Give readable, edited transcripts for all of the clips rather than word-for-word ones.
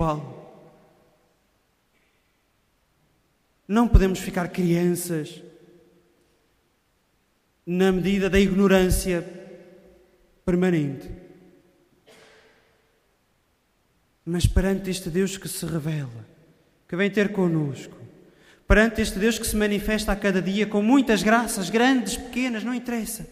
Não podemos ficar crianças na medida da ignorância permanente. Mas perante este Deus que se revela, que vem ter connosco, perante este Deus que se manifesta a cada dia com muitas graças, grandes, pequenas, não interessa.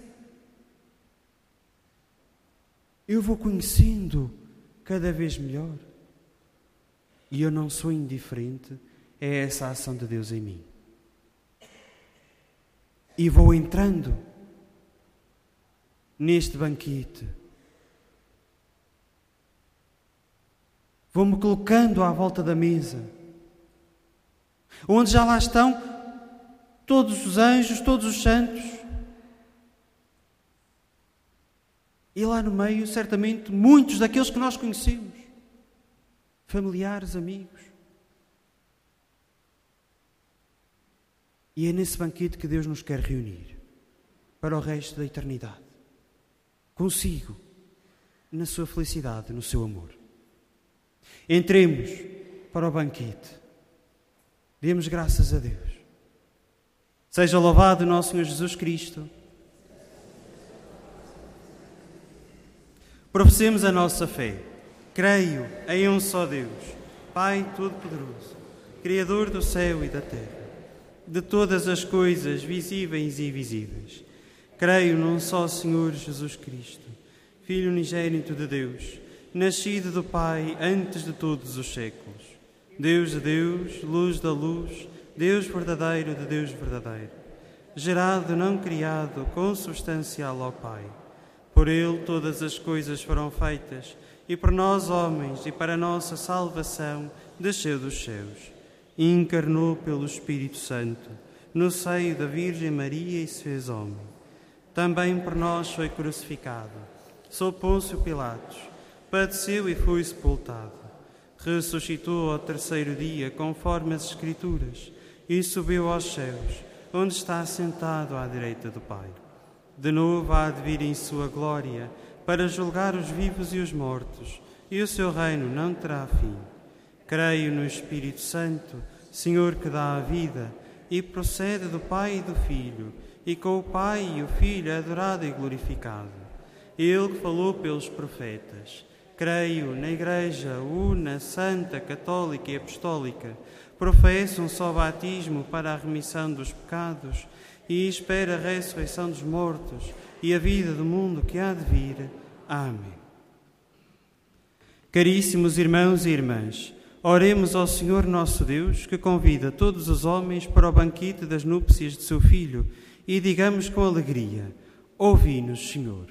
Eu vou conhecendo cada vez melhor. E eu não sou indiferente a essa ação de Deus em mim. E vou entrando neste banquete. Vou-me colocando à volta da mesa, onde já lá estão todos os anjos, todos os santos. E lá no meio, certamente, muitos daqueles que nós conhecemos. Familiares, amigos. E é nesse banquete que Deus nos quer reunir para o resto da eternidade. Consigo, na sua felicidade, no seu amor. Entremos para o banquete. Demos graças a Deus. Seja louvado o nosso Senhor Jesus Cristo. Professemos a nossa fé. Creio em um só Deus, Pai Todo-Poderoso, Criador do céu e da terra, de todas as coisas visíveis e invisíveis. Creio num só Senhor Jesus Cristo, Filho unigênito de Deus, nascido do Pai antes de todos os séculos. Deus de Deus, luz da luz, Deus verdadeiro de Deus verdadeiro, gerado, não criado, consubstancial ao Pai. Por Ele todas as coisas foram feitas, e por nós, homens, e para a nossa salvação, desceu dos céus. E encarnou pelo Espírito Santo, no seio da Virgem Maria, e se fez homem. Também por nós foi crucificado, sob Pôncio Pilatos, padeceu e foi sepultado. Ressuscitou ao terceiro dia, conforme as Escrituras, e subiu aos céus, onde está assentado à direita do Pai. De novo há de vir em sua glória, para julgar os vivos e os mortos, e o seu reino não terá fim. Creio no Espírito Santo, Senhor que dá a vida, e procede do Pai e do Filho, e com o Pai e o Filho é adorado e glorificado. Ele que falou pelos profetas. Creio na Igreja una, santa, católica e apostólica, professo um só batismo para a remissão dos pecados, e espero a ressurreição dos mortos e a vida do mundo que há de vir. Amém. Caríssimos irmãos e irmãs, oremos ao Senhor nosso Deus, que convida todos os homens para o banquete das núpcias de seu Filho, e digamos com alegria: ouvi-nos, Senhor.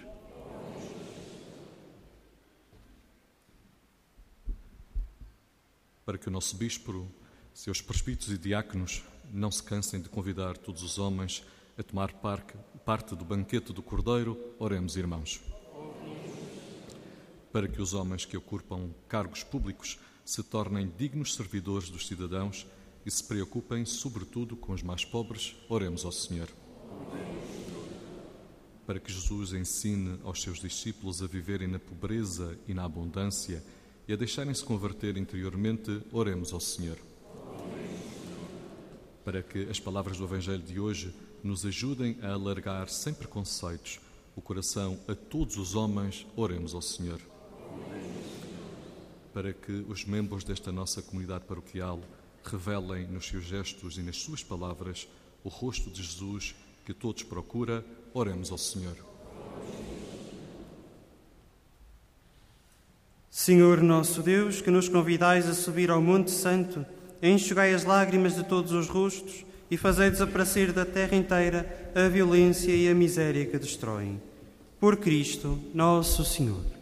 Para que o nosso Bispo, seus presbíteros e diáconos não se cansem de convidar todos os homens a tomar parte do banquete do Cordeiro, oremos, irmãos. Para que os homens que ocupam cargos públicos se tornem dignos servidores dos cidadãos e se preocupem, sobretudo, com os mais pobres, oremos ao Senhor. Para que Jesus ensine aos seus discípulos a viverem na pobreza e na abundância e a deixarem-se converter interiormente, oremos ao Senhor. Para que as palavras do Evangelho de hoje nos ajudem a alargar sem preconceitos o coração a todos os homens, oremos ao Senhor. Para que os membros desta nossa comunidade paroquial revelem nos seus gestos e nas suas palavras o rosto de Jesus que todos procura, oremos ao Senhor. Senhor nosso Deus, que nos convidais a subir ao Monte Santo, enxugai as lágrimas de todos os rostos e fazei desaparecer da terra inteira a violência e a miséria que destroem. Por Cristo, nosso Senhor.